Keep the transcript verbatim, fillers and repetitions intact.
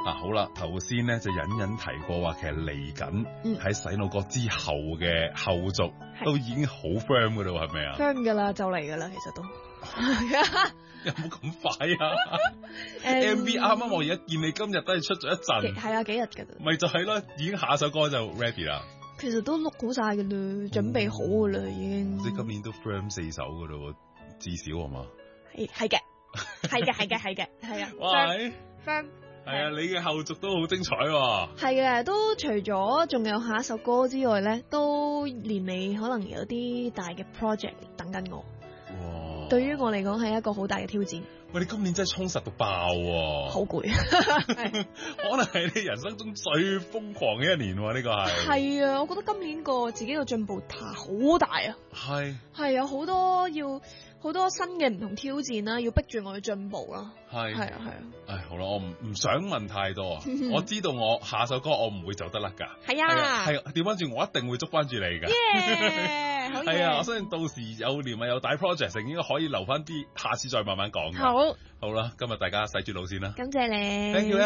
啊，好啦，頭先咧就隱隱提過話，其實嚟緊喺洗腦歌之後嘅後續都已經好 firm 噶啦，係咪啊 ？firm 噶啦，就嚟噶啦，其實都有冇咁快啊？M V 啱啱我而家見你今日都係出咗一陣， 係啊，幾日噶啦， 咪就係咯，已經下首歌就 ready 啦。 其實都錄好晒噶啦，準備好噶啦，已經。 即係今年都 firm 四首噶啦，至少係嘛？ 係係嘅，係嘅，係嘅，係嘅，係啊。 喂 firm 係啊，你嘅後續都好精彩喎。 係嘅，都除咗仲有下一首歌之外咧，都年尾可能有啲大嘅 project 等緊我。 哇！ 對於我嚟講係一個好大嘅挑戰。 喂，你今年真係充實到爆喎！ 好攰， 可能係你人生中最瘋狂嘅一年喎，呢個係。 係啊，我覺得今年個自己個進步太好大啊。 係。 係有好多要好多新嘅唔同挑戰啦，要逼住我去進步啦。 係。係啊係啊。 唉，好啦，我唔唔想問太多啊。我知道我下首歌我唔會走得甩㗎。 係啊。係調翻轉，我一定會捉翻住你㗎。 耶！好嘢。係啊，我相信到時有年咪有大 project，應該可以留翻啲，下次再慢慢講㗎。 好。 好啦，今日大家洗住腦先啦。 感謝你。 Thank you。